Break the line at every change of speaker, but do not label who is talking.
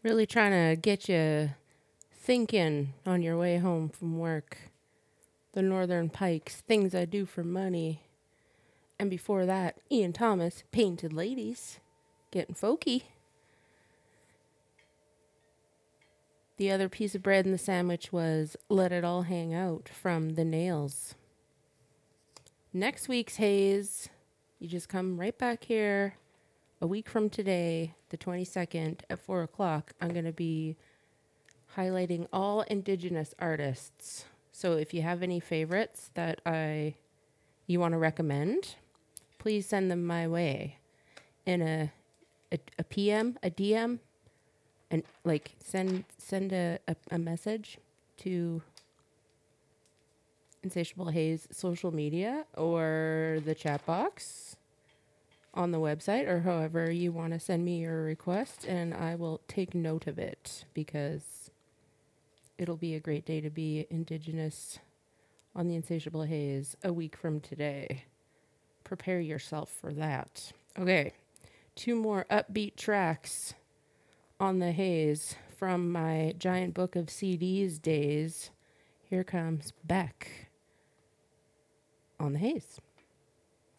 Really trying to get you thinking on your way home from work. The Northern Pikes, Things I Do for Money. And before that, Ian Thomas, Painted Ladies, getting folky. The other piece of bread in the sandwich was Let It All Hang Out from The Nails. Next week's Haze, you just come right back here a week from today, the 22nd at 4 o'clock. I'm going to be highlighting all Indigenous artists. So if you have any favorites that you want to recommend, please send them my way in a PM, a DM, and like send a message to Insatiable Haze social media or the chat box on the website or however you want to send me your request, and I will take note of it because it'll be a great day to be Indigenous on the Insatiable Haze a week from today. Prepare yourself for that. Okay, 2 more upbeat tracks on the Haze from my giant book of CDs days. Here comes Beck on the Haze.